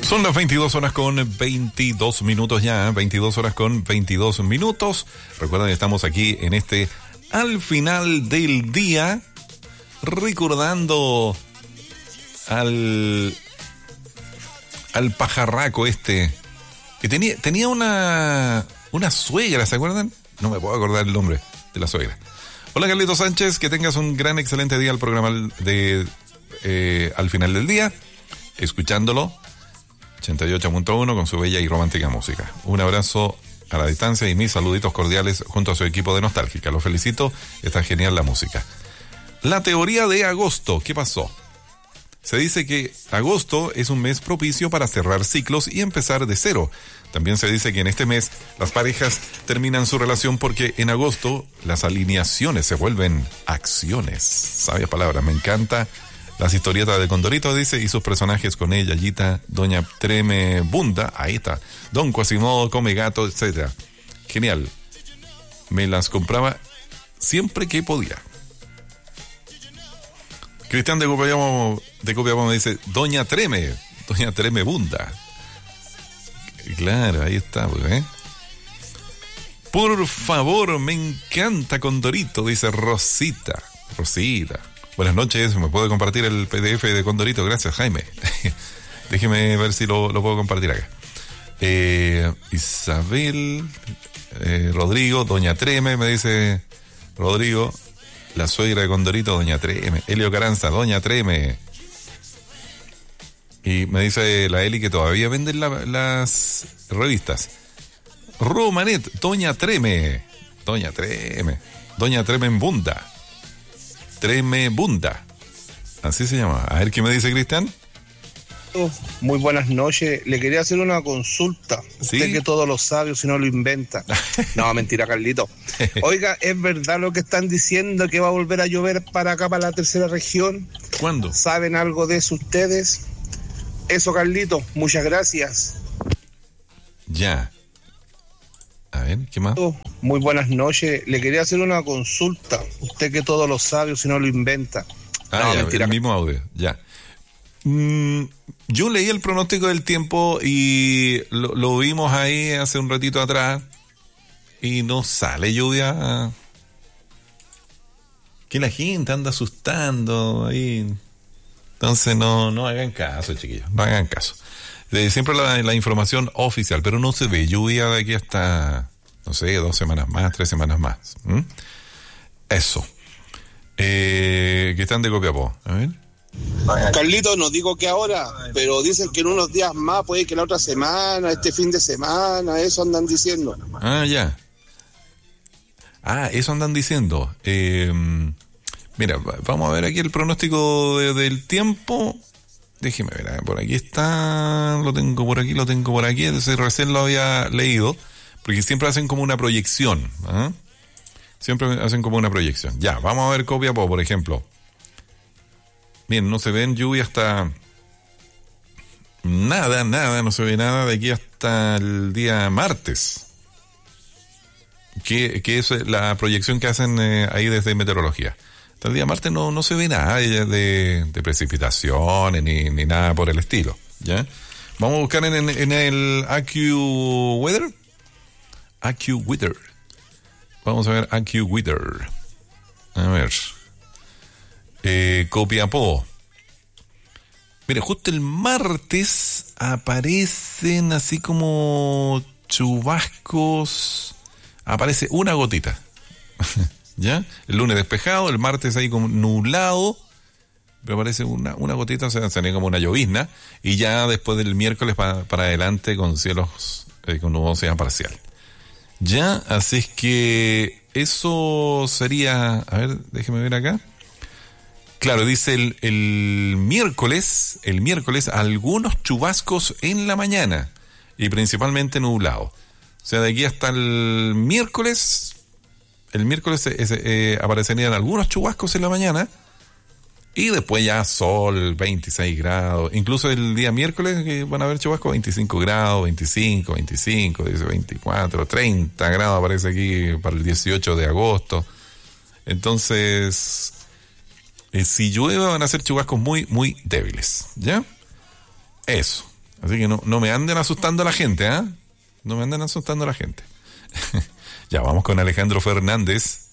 Son las 22 horas con 22 minutos ya, 22 horas con 22 minutos. Recuerden que estamos aquí en al final del día, recordando al pajarraco que tenía una suegra, ¿se acuerdan? No me puedo acordar el nombre de la suegra. Hola Carlito Sánchez, que tengas un gran, excelente día al programa al final del día, escuchándolo 88.1 con su bella y romántica música. Un abrazo a la distancia y mis saluditos cordiales junto a su equipo de Nostálgica. Los felicito, está genial la música. La teoría de agosto, ¿qué pasó? Se dice que agosto es un mes propicio para cerrar ciclos y empezar de cero. También se dice que en este mes las parejas terminan su relación porque en agosto las alineaciones se vuelven acciones. Sabias palabras, me encanta. Las historietas de Condorito, dice, y sus personajes con ella, Yayita, Doña Treme Bunda, ahí está, Don Quasimodo, Come Gato, etc. Genial. Me las compraba siempre que podía. Cristian de Copiapó me dice, Doña Treme Bunda. Claro, ahí está, pues, Por favor, me encanta Condorito, dice Rosita. Buenas noches, ¿me puede compartir el PDF de Condorito? Gracias, Jaime. Déjeme ver si lo puedo compartir acá. Isabel, Rodrigo, Doña Treme, me dice Rodrigo, la suegra de Condorito, Doña Treme. Elio Caranza, Doña Treme. Y me dice la Eli que todavía venden las revistas. Romanet, Doña Treme en Bunda. Tremebunda. Así se llama. A ver qué me dice Cristian. Muy buenas noches. Le quería hacer una consulta. ¿Sí? Usted que todo lo sabe, si no lo inventa. No, mentira, Carlito. Oiga, ¿es verdad lo que están diciendo que va a volver a llover para acá, para la tercera región? ¿Cuándo? ¿Saben algo de eso ustedes? Eso, Carlito. Muchas gracias. Ya. A ver, ¿qué más? Muy buenas noches. Le quería hacer una consulta. Usted que todo lo sabe, si no lo inventa. No, ya, mentira. El mismo audio, ya. Yo leí el pronóstico del tiempo y lo vimos ahí hace un ratito atrás y no sale lluvia. Que la gente anda asustando ahí. Entonces no hagan caso, chiquillos, no hagan caso. Siempre la información oficial, pero no se ve lluvia de aquí hasta, no sé, 2 semanas más, 3 semanas más. Eso. Que están de Copiapó. A ver. Carlito, no digo que ahora, pero dicen que en unos días más, puede que la otra semana, este fin de semana, eso andan diciendo. Ya. Eso andan diciendo. Mira, vamos a ver aquí el pronóstico del tiempo. Déjeme ver, por aquí está, lo tengo por aquí, entonces recién lo había leído, porque siempre hacen como una proyección, Siempre hacen como una proyección. Ya, vamos a ver Copiapó, por ejemplo. Bien, no se ven lluvia hasta nada, no se ve nada de aquí hasta el día martes, que es la proyección que hacen ahí desde meteorología. Hasta el día martes no se ve nada de precipitaciones ni nada por el estilo, ¿ya? Vamos a buscar en el AccuWeather. Vamos a ver AccuWeather. A ver. Copiapó. Mire, justo el martes aparecen así como chubascos. Aparece una gotita. ¿Ya? El lunes despejado, el martes ahí como nublado, pero aparece una gotita, o sea, sería como una llovizna, y ya después del miércoles para adelante con cielos con nubosidad parcial. Ya, así es que eso sería, a ver, déjeme ver acá. Claro, dice el miércoles algunos chubascos en la mañana y principalmente nublado. O sea, de aquí hasta el miércoles aparecerían algunos chubascos en la mañana y después ya sol, 26 grados. Incluso el día miércoles que van a haber chubascos, 25 grados, 25, dice 24, 30 grados aparece aquí para el 18 de agosto. Entonces, si llueve van a ser chubascos muy, muy débiles, ¿ya? Eso. Así que no me anden asustando a la gente, ¿ah? No me anden asustando a la gente. Ya, vamos con Alejandro Fernández.